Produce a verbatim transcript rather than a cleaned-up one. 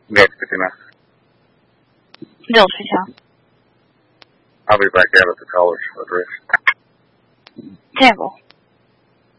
Yes, Katina. Bill Fischel. I'll be back out at the caller's address. Temple.